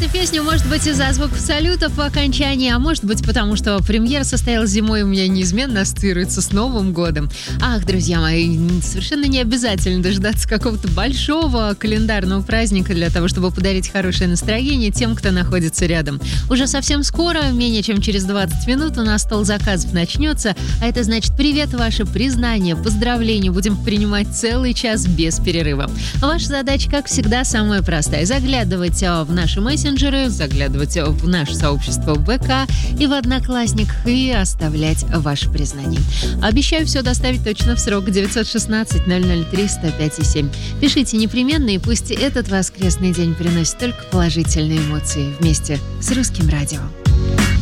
песню, может быть, из-за звуков салютов по окончании, а может быть, потому что премьера состоялась зимой и у меня неизменно ассоциируется с Новым годом. Ах, друзья мои, совершенно не обязательно дождаться какого-то большого календарного праздника для того, чтобы подарить хорошее настроение тем, кто находится рядом. Уже совсем скоро, менее чем через 20 минут, у нас стол заказов начнется, а это значит привет, ваши признания, поздравления будем принимать целый час без перерыва. Ваша задача, как всегда, самая простая. Заглядывать в наши мессенджеры, заглядывать в наше сообщество в ВК и в Одноклассник и оставлять ваши признания. Обещаю все доставить точно в срок. 916-003-105-7. Пишите непременно, и пусть этот воскресный день приносит только положительные эмоции вместе с Русским радио.